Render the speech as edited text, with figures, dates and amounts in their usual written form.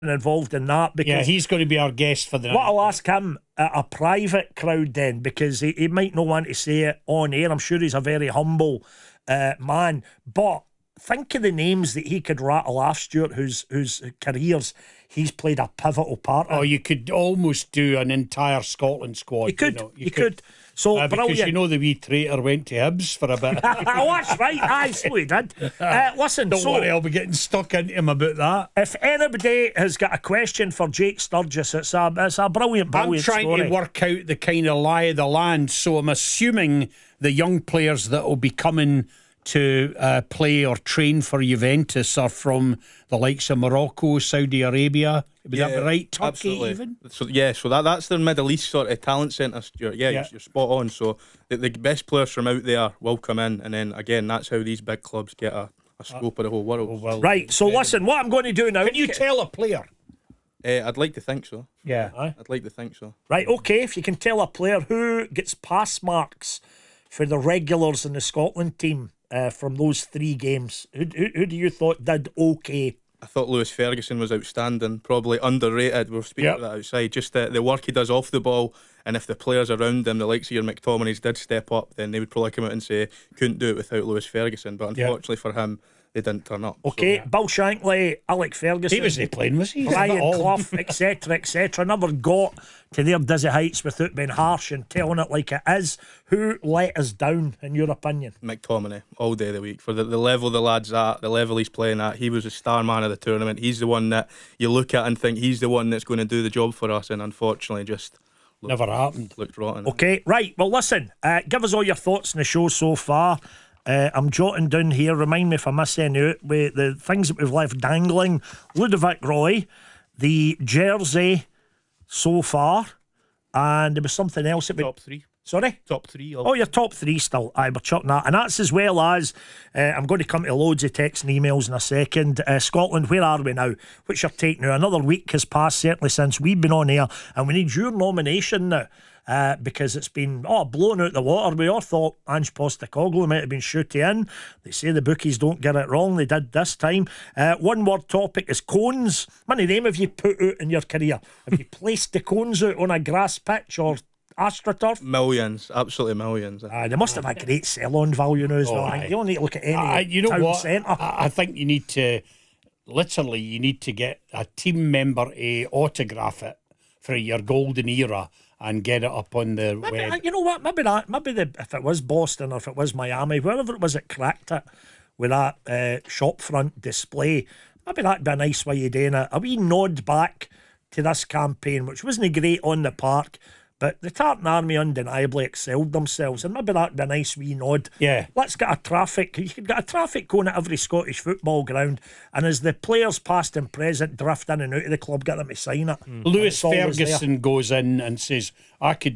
involved in that, because he's going to be our guest for the what I'll ask him at a private crowd then, because he might not want to say it on air. I'm sure he's a very humble man, but think of the names that he could rattle off, Stuart, whose careers he's played a pivotal part in. Oh, you could almost do an entire Scotland squad. You could. So because brilliant. the wee traitor went to Hibs for a bit. Oh, that's right. Aye, so he did. Listen, Don't worry, I'll be getting stuck into him about that. If anybody has got a question for Jake Sturgis, it's a brilliant I'm trying story. to work out the kind of lie of the land, so I'm assuming the young players that will be coming to play or train for Juventus are from the likes of Morocco, Saudi Arabia. Would that be right? Turkey, absolutely. even? So that's their Middle East sort of talent centre, Stuart. You're spot on. So the best players from out there will come in, and then again, that's how these big clubs get a scope of the whole world. Right, so listen, what I'm going to do now... Can you tell a player? I'd like to think so. Yeah. I'd like to think so. Right, okay, if you can tell a player who gets pass marks for the regulars in the Scotland team from those 3 games, who do you thought did okay? I thought Lewis Ferguson was outstanding, probably underrated. We're speaking about that outside. Just the work he does off the ball, and if the players around him, the likes of your McTominays, did step up, then they would probably come out and say couldn't do it without Lewis Ferguson. But unfortunately for him, they didn't turn up. Okay, so. Bill Shankly, Alec Ferguson, He wasn't playing, was he? Brian Clough, etc. Never got to their dizzy heights without being harsh and telling it like it is. Who let us down, in your opinion? McTominay, all day of the week. For the level the lad's at, the level he's playing at, he was the star man of the tournament. He's the one that you look at and think he's the one that's going to do the job for us, and unfortunately just never happened. Looked rotten. Okay, right, well listen, give us all your thoughts on the show so far. I'm jotting down here, remind me if I miss any out, with the things that we've left dangling. Ludovic Roy, the jersey so far, and there was something else that we... Top 3. Sorry? Top 3. Oh, your top 3 still. Aye, we're chucking that. And that's as well as, I'm going to come to loads of texts and emails in a second. Scotland, where are we now? What's your take now? Another week has passed, certainly since we've been on air, and we need your nomination now. Because it's been blown out the water. We all thought Ange Postecoglou might have been shooting in. They say the bookies don't get it wrong. They did this time. One word topic is cones. How many of them have you put out in your career? Have you placed the cones out on a grass pitch or AstroTurf? Millions, absolutely millions. They must have a great sell-on value now as well. I think you don't need to look at any you know town what? centre. I think you need to get a team member to autograph it for your golden era and get it up on the web. You know what? Maybe if it was Boston or if it was Miami, wherever it was, it cracked it with that shopfront display. Maybe that'd be a nice way of doing it. A wee nod back to this campaign, which wasn't great on the park, but the Tartan Army undeniably excelled themselves, and maybe that'd be a nice wee nod. Yeah. Let's get you could get a traffic cone at every Scottish football ground, and as the players past and present drift in and out of the club, get them to sign it. Lewis Ferguson goes in and says, I could